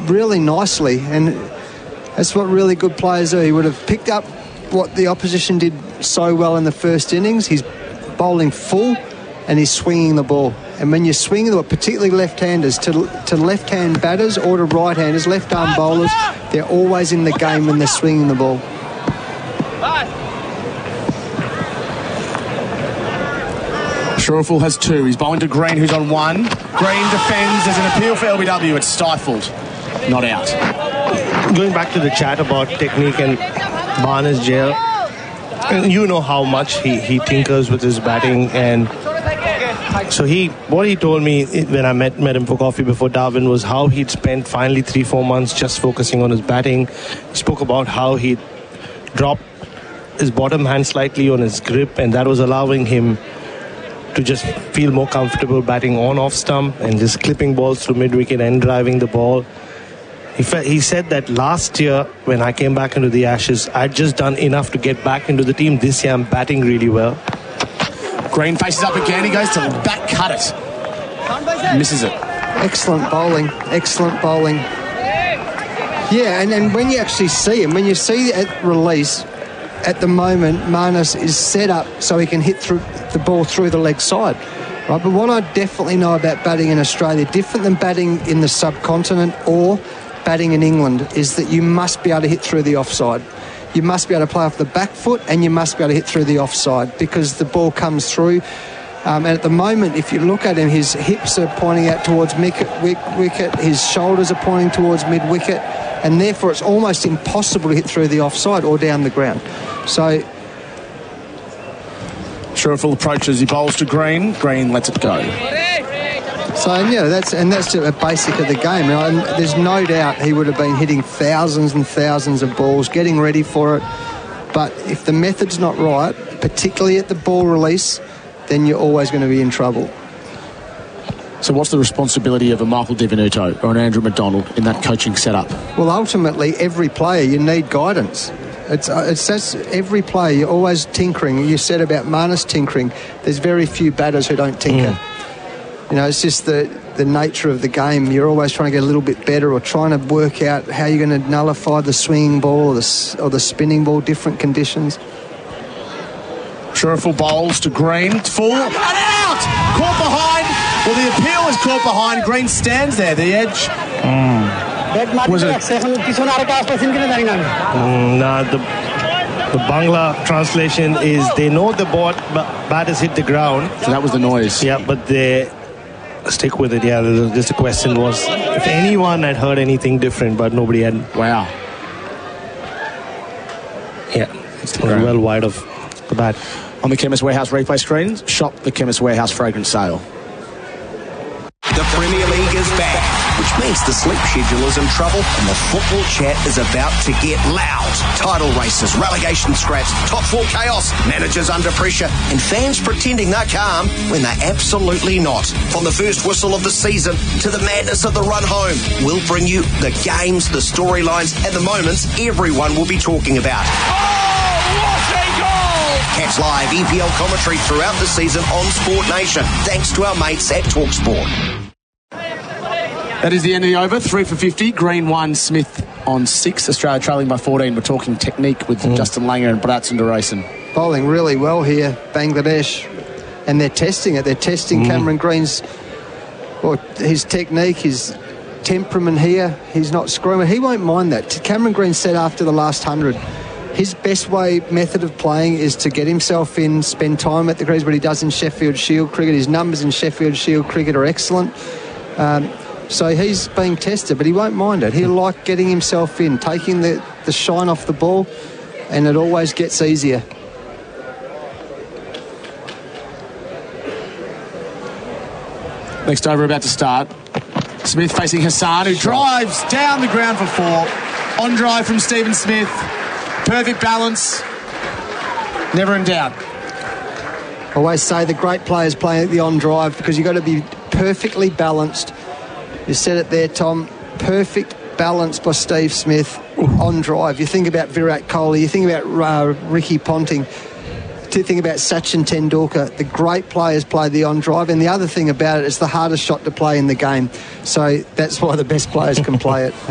really nicely, and that's what really good players do. He would have picked up what the opposition did so well in the first innings. He's bowling full and he's swinging the ball. And when you're swinging the ball, particularly left-handers, to left-hand batters or to right-handers, left-arm bowlers, they're always in the game when they're swinging the ball. Sheriful has 2. He's bowling to Green, who's on 1. Green defends. There's an appeal for LBW. It's stifled. Not out. Going back to the chat about technique and Barnes jail, you know how much he tinkers with his batting, and so what he told me when I met him for coffee before Darwin was how he'd spent finally 3-4 months just focusing on his batting. He spoke about how he'd dropped his bottom hand slightly on his grip, and that was allowing him to just feel more comfortable batting on off stump and just clipping balls through mid-wicket and driving the ball. He said that last year when I came back into the Ashes, I'd just done enough to get back into the team. This year I'm batting really well. Green faces up again. He goes to back cut it. Misses it. Excellent bowling. Excellent bowling. Yeah, and when you actually see him, when you see at release, at the moment, Marnus is set up so he can hit through the ball through the leg side. Right, but what I definitely know about batting in Australia, different than batting in the subcontinent or batting in England, is that you must be able to hit through the offside. You must be able to play off the back foot and you must be able to hit through the offside because the ball comes through. And at the moment, if you look at him, his hips are pointing out towards wicket, his shoulders are pointing towards mid-wicket, and therefore it's almost impossible to hit through the offside or down the ground. So Sheriful approaches, he bowls to Green. Green lets it go. So, yeah, that's a basic of the game. And there's no doubt he would have been hitting thousands and thousands of balls, getting ready for it. But if the method's not right, particularly at the ball release, then you're always going to be in trouble. So what's the responsibility of a Michael Di Venuto or an Andrew McDonald in that coaching setup? Well, ultimately, every player, you need guidance. That's every player. You're always tinkering. You said about Marnus tinkering. There's very few batters who don't tinker. You know, it's just the nature of the game. You're always trying to get a little bit better or trying to work out how you're going to nullify the swinging ball or the spinning ball, different conditions. Sheriful bowls to Green. Full and out! Caught behind. Well, the appeal is caught behind. Green stands there, the edge. Was it? The Bangla translation is they know the bat has hit the ground. So that was the noise. Yeah, but they stick with it. Yeah, just the question was if anyone had heard anything different, but nobody had. Wow. Yeah, it's well wide of the bat. On the Chemist Warehouse replay screens, shop the Chemist Warehouse fragrance sale. The Premier League is back, which means the sleep schedule is in trouble and the football chat is about to get loud. Title races, relegation scraps, top four chaos, managers under pressure, and fans pretending they're calm when they're absolutely not. From the first whistle of the season to the madness of the run home, we'll bring you the games, the storylines, and the moments everyone will be talking about. Catch live EPL commentary throughout the season on Sport Nation, thanks to our mates at TalkSport. That is the end of the over. 3 for 50. Green 1, Smith on 6. Australia trailing by 14. We're talking technique with Justin Langer and Bratson Durason. Bowling really well here, Bangladesh, and they're testing it. They're testing Cameron Green's, his technique, his temperament here. He's not screwing. He won't mind that. Cameron Green said after the last 100, his best method of playing is to get himself in, spend time at the crease, what he does in Sheffield Shield cricket. His numbers in Sheffield Shield cricket are excellent. So he's being tested, but he won't mind it. He'll like getting himself in, taking the shine off the ball, and it always gets easier. Next over about to start. Smith facing Hassan, who drives down the ground for 4. On drive from Stephen Smith. Perfect balance. Never in doubt. I always say the great players play the on drive because you've got to be perfectly balanced. You said it there, Tom. Perfect balance by Steve Smith on drive. You think about Virat Kohli, you think about Ricky Ponting, to think about Sachin Tendulkar. The great players play the on drive, and the other thing about it is the hardest shot to play in the game. So that's why the best players can play it.